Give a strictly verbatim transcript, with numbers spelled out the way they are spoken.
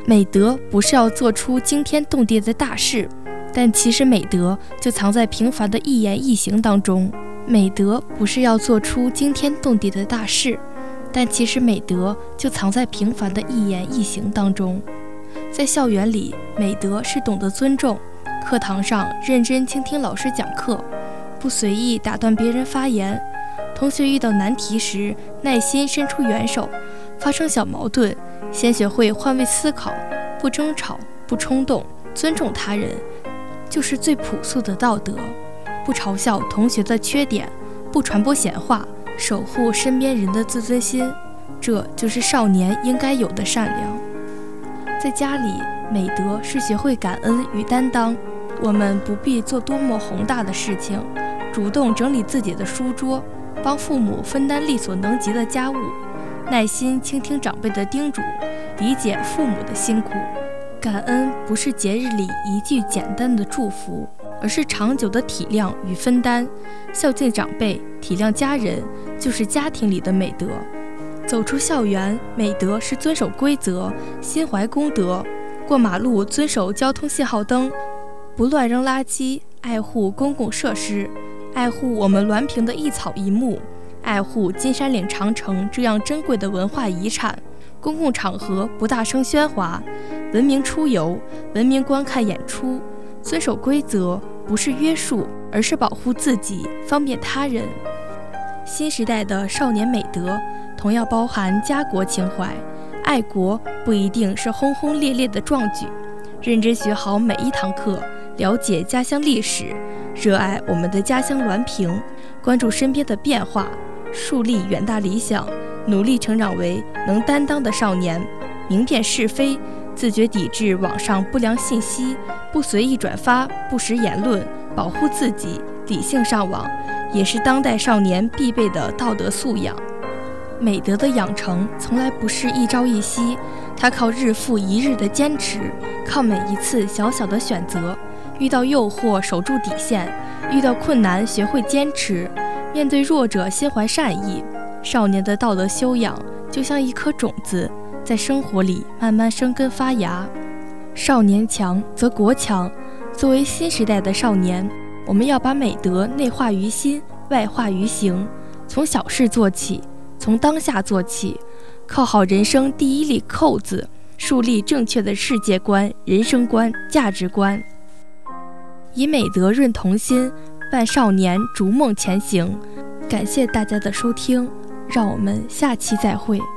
美德不是要做出惊天动地的大事，但其实美德就藏在平凡的一言一行当中。美德不是要做出惊天动地的大事，但其实美德就藏在平凡的一言一行当中。在校园里，美德是懂得尊重，课堂上认真倾听老师讲课，不随意打断别人发言。同学遇到难题时，耐心伸出援手；发生小矛盾，先学会换位思考，不争吵，不冲动，尊重他人，就是最朴素的道德。不嘲笑同学的缺点，不传播闲话，守护身边人的自尊心，这就是少年应该有的善良。在家里，美德是学会感恩与担当。我们不必做多么宏大的事情，主动整理自己的书桌，帮父母分担力所能及的家务，耐心倾听长辈的叮嘱，理解父母的辛苦。感恩不是节日里一句简单的祝福，而是长久的体谅与分担。孝敬长辈，体谅家人，就是家庭里的美德。走出校园，美德是遵守规则，心怀公德。过马路遵守交通信号灯，不乱扔垃圾，爱护公共设施，爱护我们滦平的一草一木，爱护金山岭长城这样珍贵的文化遗产。公共场合不大声喧哗，文明出游，文明观看演出。遵守规则不是约束，而是保护自己，方便他人。新时代的少年美德同样包含家国情怀，爱国不一定是轰轰烈烈的壮举，认真学好每一堂课，了解家乡历史，热爱我们的家乡滦平，关注身边的变化，树立远大理想，努力成长为能担当的少年，明辨是非，自觉抵制网上不良信息，不随意转发不实言论，保护自己，理性上网，也是当代少年必备的道德素养。美德的养成从来不是一朝一夕，它靠日复一日的坚持，靠每一次小小的选择。遇到诱惑守住底线，遇到困难学会坚持，面对弱者心怀善意。少年的道德修养就像一颗种子，在生活里慢慢生根发芽。少年强则国强。作为新时代的少年，我们要把美德内化于心，外化于行，从小事做起，从当下做起，扣好人生第一粒扣子，树立正确的世界观、人生观、价值观。以美德润童心，伴少年逐梦前行。感谢大家的收听，让我们下期再会。